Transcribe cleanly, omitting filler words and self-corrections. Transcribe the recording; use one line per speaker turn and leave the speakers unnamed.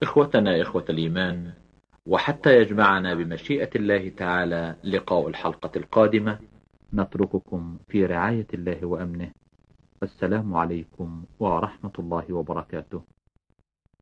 إخوتنا إخوة الإيمان، وحتى يجمعنا بمشيئة الله تعالى لقاء الحلقة القادمة، نترككم في رعاية الله وأمنه. السلام عليكم ورحمة الله وبركاته.